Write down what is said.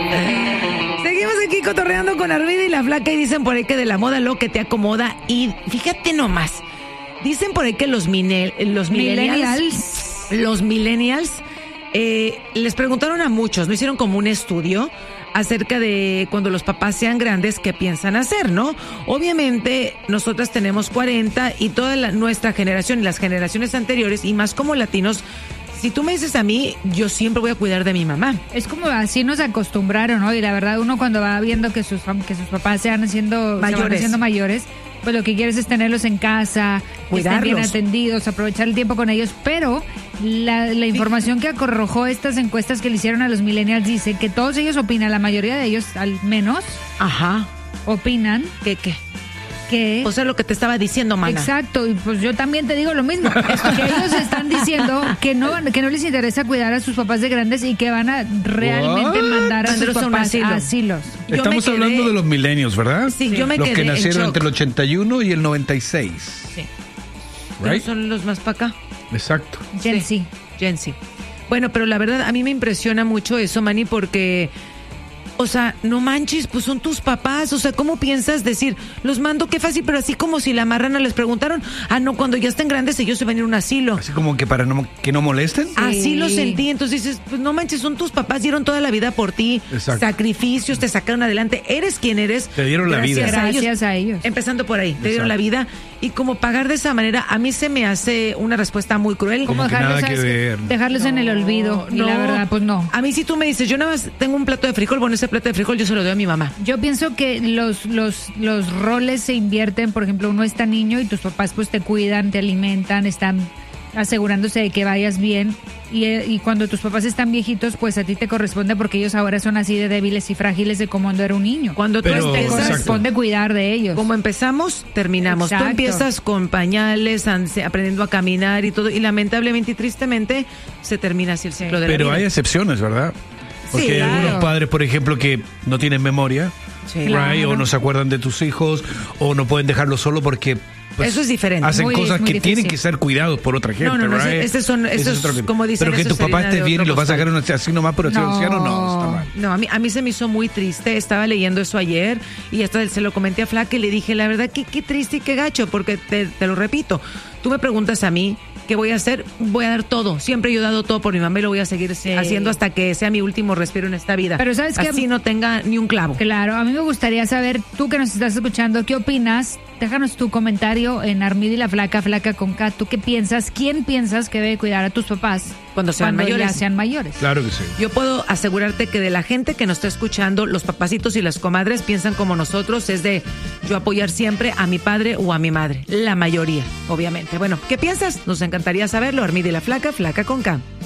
Seguimos aquí cotorreando con Armida y la Flaca y dicen por ahí que de la moda lo que te acomoda. Y fíjate nomás, dicen por ahí que los millennials les preguntaron a muchos, no hicieron como un estudio acerca de cuando los papás sean grandes, qué piensan hacer, ¿no? Obviamente, nosotras tenemos 40 y toda nuestra generación y las generaciones anteriores, y más como latinos, si tú me dices a mí, yo siempre voy a cuidar de mi mamá. Es como así nos acostumbraron, ¿no? Y la verdad, uno cuando va viendo que sus papás se van haciendo mayores, pues lo que quieres es tenerlos en casa, que estén bien atendidos, aprovechar el tiempo con ellos, pero la información que arrojó estas encuestas que le hicieron a los millennials dice que todos ellos opinan, la mayoría de ellos al menos, opinan que... O sea, lo que te estaba diciendo, mana. Exacto, y pues yo también te digo lo mismo. Que ellos están diciendo que no les interesa cuidar a sus papás de grandes y que van a realmente mandar a sus papás a asilos. Estamos hablando de los millennials, ¿verdad? Sí, yo me quedé los que nacieron en entre el 81 y el 96. Sí. Right? Son los más para acá. Exacto. Gen Z. Bueno, pero la verdad, a mí me impresiona mucho eso, Manny, porque... O sea, no manches, pues son tus papás. O sea, ¿cómo piensas decir, los mando, qué fácil? Pero así como si la marrana les preguntaron, no, cuando ya estén grandes ellos se van a ir a un asilo. Así como que para que no molesten. Sí. Así lo sentí. Entonces dices, pues no manches, son tus papás, dieron toda la vida por ti. Exacto. Sacrificios, te sacaron adelante. Eres quien eres. Te dieron la vida. Gracias a ellos. Empezando por ahí, te dieron la vida. Y como pagar de esa manera, a mí se me hace una respuesta muy cruel. Como dejarlos en el olvido. Y la verdad, pues no. A mí si tú me dices, yo nada más tengo un plato de frijol, bueno, ese plato de frijol yo se lo doy a mi mamá. Yo pienso que los roles se invierten. Por ejemplo, uno está niño y tus papás pues te cuidan, te alimentan, están asegurándose de que vayas bien. Y cuando tus papás están viejitos, pues a ti te corresponde, porque ellos ahora son así de débiles y frágiles de como cuando era un niño. Cuando tú te corresponde cuidar de ellos. Como empezamos, terminamos. Exacto. Tú empiezas con pañales, aprendiendo a caminar y todo, y lamentablemente y tristemente se termina así el ciclo de la vida. Pero hay excepciones, ¿verdad? Porque hay algunos padres, por ejemplo, que no tienen memoria, o no se acuerdan de tus hijos, o no pueden dejarlos solo porque... Pues, eso es diferente. Hacen cosas que tienen que ser cuidados por otra gente. No, eso es como dicen. Pero que tu papá esté bien y lo vas a sacar así nomás por el anciano, no, está mal. No, a mí se me hizo muy triste. Estaba leyendo eso ayer y hasta se lo comenté a Flaca y le dije, la verdad, qué triste y qué gacho, porque te lo repito, tú me preguntas a mí, ¿qué voy a hacer? Voy a dar todo. Siempre yo he dado todo por mi mamá y lo voy a seguir haciendo hasta que sea mi último respiro en esta vida. Pero ¿sabes qué? Así no tenga ni un clavo. Claro, a mí me gustaría saber, tú que nos estás escuchando, ¿qué opinas? Déjanos tu comentario en Armida y la Flaca, Flaca con K. ¿Tú qué piensas? ¿Quién piensas que debe cuidar a tus papás cuando ya sean mayores? Claro que sí. Yo puedo asegurarte que de la gente que nos está escuchando, los papacitos y las comadres piensan como nosotros, es de yo apoyar siempre a mi padre o a mi madre. La mayoría, obviamente. Bueno, ¿qué piensas? Nos encantaría saberlo. Armida y la Flaca, Flaca con K.